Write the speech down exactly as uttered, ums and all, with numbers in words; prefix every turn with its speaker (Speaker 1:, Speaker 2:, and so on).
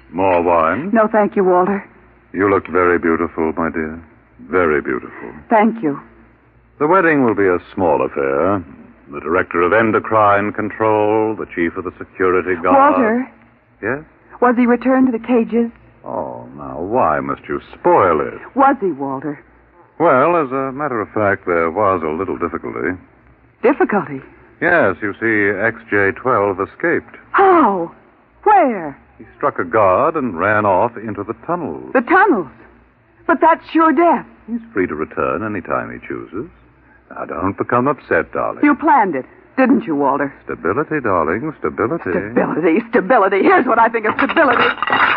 Speaker 1: More wine?
Speaker 2: No, thank you, Walter.
Speaker 1: You look very beautiful, my dear. Very beautiful.
Speaker 2: Thank you.
Speaker 1: The wedding will be a small affair. The director of endocrine control, the chief of the security guard.
Speaker 2: Walter?
Speaker 1: Yes?
Speaker 2: Was he returned to the cages?
Speaker 1: Oh, now, why must you spoil it?
Speaker 2: Was he, Walter?
Speaker 1: Well, as a matter of fact, there was a little difficulty.
Speaker 2: Difficulty?
Speaker 1: Yes, you see, X J twelve escaped.
Speaker 2: How? Where?
Speaker 1: He struck a guard and ran off into the tunnels.
Speaker 2: The tunnels. But that's sure death.
Speaker 1: He's free to return any time he chooses. Now, don't become upset, darling.
Speaker 2: You planned it, didn't you, Walter?
Speaker 1: Stability, darling, stability.
Speaker 2: Stability, stability. Here's what I think of stability.